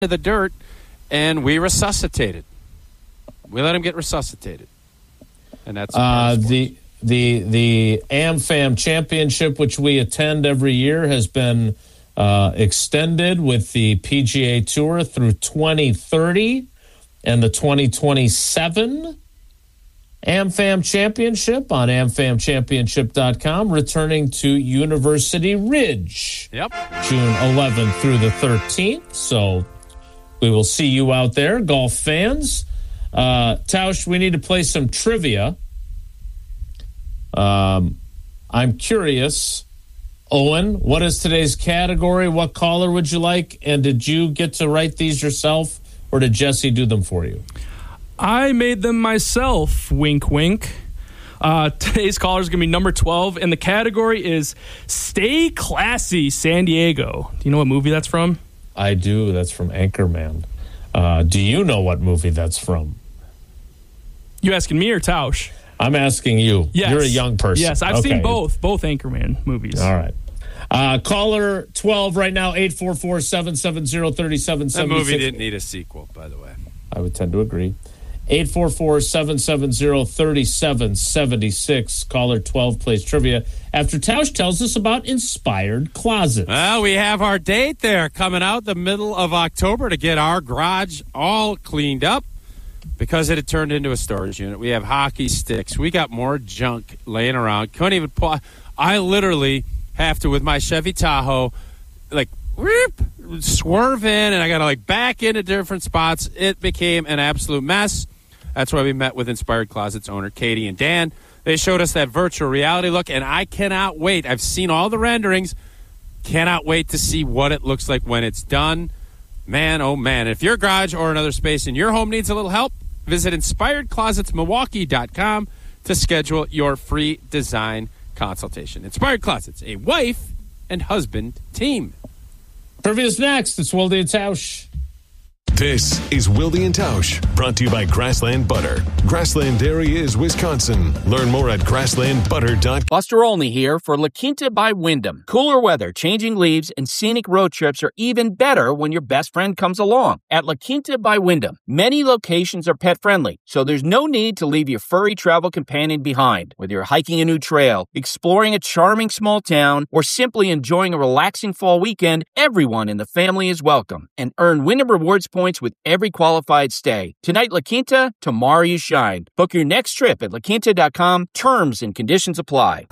to the dirt, and we resuscitated. We let him get resuscitated. And that's the AmFam Championship, which we attend every year, has been extended with the PGA Tour through 2030, and the 2027 AmFam Championship on amfamchampionship.com returning to University Ridge. Yep. June 11th through the 13th. So we will see you out there, golf fans. Tausch, we need to play some trivia. I'm curious, Owen, what is today's category? What caller would you like? And did you get to write these yourself, or did Jesse do them for you? I made them myself, wink, wink. Today's caller is going to be number 12, and the category is Stay Classy, San Diego. Do you know what movie that's from? I do. That's from Anchorman. Do you know what movie that's from? You asking me or Tausch? I'm asking you. Yes. You're a young person. Yes, I've seen both Anchorman movies. All right. Caller 12 right now, 844-770-3776. That movie didn't need a sequel, by the way. I would tend to agree. 844-770-3776. Caller 12 plays trivia after Tausch tells us about Inspired Closets. Well, we have our date there coming out the middle of October to get our garage all cleaned up because it had turned into a storage unit. We have hockey sticks. We got more junk laying around. Couldn't even pull. I literally have to, with my Chevy Tahoe, like, whoop, swerve in, and I got to, like, back into different spots. It became an absolute mess. That's why we met with Inspired Closets owner Katie and Dan. They showed us that virtual reality look, and I cannot wait. I've seen all the renderings. Cannot wait to see what it looks like when it's done. Man, oh, man. If your garage or another space in your home needs a little help, visit InspiredClosetsMilwaukee.com to schedule your free design consultation. Inspired Closets, a wife and husband team. Trivia's next. It's Wilde and Tausch. This is Wilde and Tausch, brought to you by Grassland Butter. Grassland Dairy is Wisconsin. Learn more at grasslandbutter.com. Buster Olney here for La Quinta by Wyndham. Cooler weather, changing leaves, and scenic road trips are even better when your best friend comes along. At La Quinta by Wyndham, many locations are pet-friendly, so there's no need to leave your furry travel companion behind. Whether you're hiking a new trail, exploring a charming small town, or simply enjoying a relaxing fall weekend, everyone in the family is welcome. And earn Wyndham Rewards points with every qualified stay. Tonight, La Quinta, tomorrow you shine. Book your next trip at laquinta.com. Terms and conditions apply.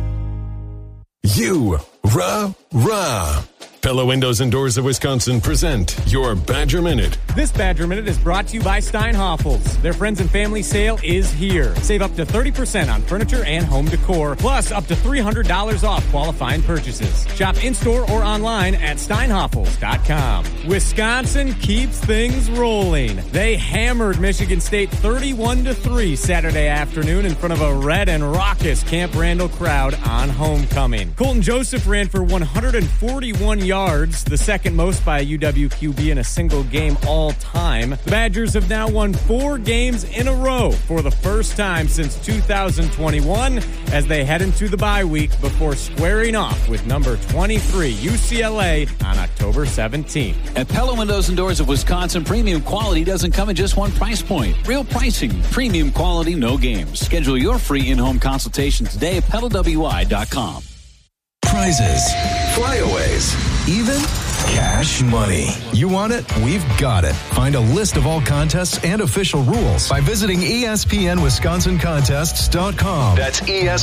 Pella Windows and Doors of Wisconsin present your Badger Minute. This Badger Minute is brought to you by Steinhoffels. Their Friends and Family sale is here. Save up to 30% on furniture and home decor, plus up to $300 off qualifying purchases. Shop in-store or online at steinhoffels.com. Wisconsin keeps things rolling. They hammered Michigan State 31-3 Saturday afternoon in front of a red and raucous Camp Randall crowd on homecoming. Colton Joseph ran for 141 yards, the second most by a UW QB in a single game all time. The Badgers have now won 4 games in a row for the first time since 2021 as they head into the bye week before squaring off with number 23 UCLA on October 17th. At Pella Windows and Doors of Wisconsin, premium quality doesn't come in just one price point. Real pricing, premium quality, no games. Schedule your free in-home consultation today at PellaWI.com. Prizes, flyaways, even cash money. You want it? We've got it. Find a list of all contests and official rules by visiting ESPNWisconsinContests.com. That's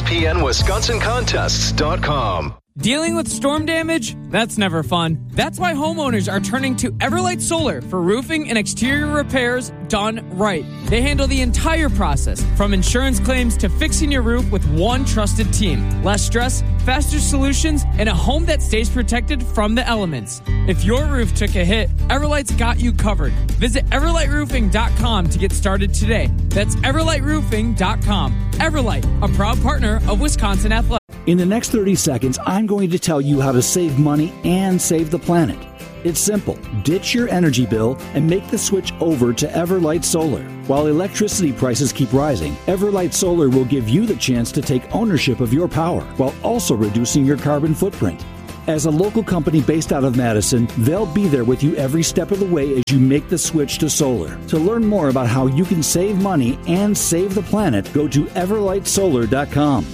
ESPNWisconsinContests.com. Dealing with storm damage? That's never fun. That's why homeowners are turning to Everlight Solar for roofing and exterior repairs done right. They handle the entire process, from insurance claims to fixing your roof with one trusted team. Less stress, faster solutions, and a home that stays protected from the elements. If your roof took a hit, Everlight's got you covered. Visit EverlightRoofing.com to get started today. That's EverlightRoofing.com. Everlight, a proud partner of Wisconsin Athletics. In the next 30 seconds, I'm going to tell you how to save money and save the planet. It's simple. Ditch your energy bill and make the switch over to Everlight Solar. While electricity prices keep rising, Everlight Solar will give you the chance to take ownership of your power while also reducing your carbon footprint. As a local company based out of Madison, they'll be there with you every step of the way as you make the switch to solar. To learn more about how you can save money and save the planet, go to everlightsolar.com.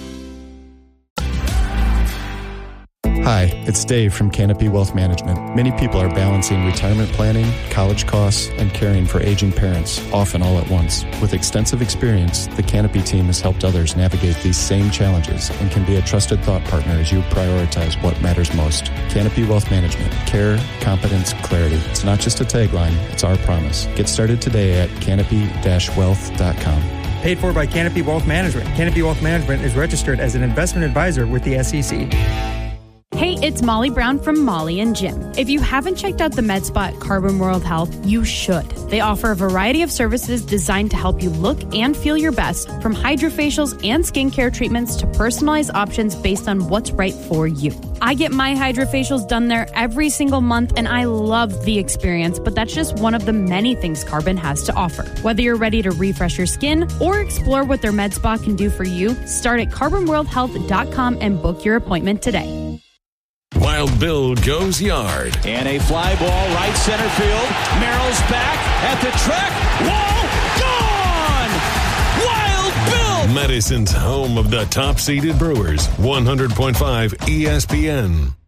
Hi, it's Dave from Canopy Wealth Management. Many people are balancing retirement planning, college costs, and caring for aging parents, often all at once. With extensive experience, the Canopy team has helped others navigate these same challenges and can be a trusted thought partner as you prioritize what matters most. Canopy Wealth Management. Care, competence, clarity. It's not just a tagline, it's our promise. Get started today at canopy-wealth.com. Paid for by Canopy Wealth Management. Canopy Wealth Management is registered as an investment advisor with the SEC. Hey, it's Molly Brown from Molly and Jim. If you haven't checked out the MedSpa at Carbon World Health, you should. They offer a variety of services designed to help you look and feel your best, from hydrofacials and skincare treatments to personalized options based on what's right for you. I get my hydrofacials done there every single month, and I love the experience, but that's just one of the many things Carbon has to offer. Whether you're ready to refresh your skin or explore what their MedSpa can do for you, start at carbonworldhealth.com and book your appointment today. Wild Bill goes yard. And a fly ball right center field. Merrill's back at the track. Wall gone! Wild Bill! Madison's home of the top-seeded Brewers. 100.5 ESPN.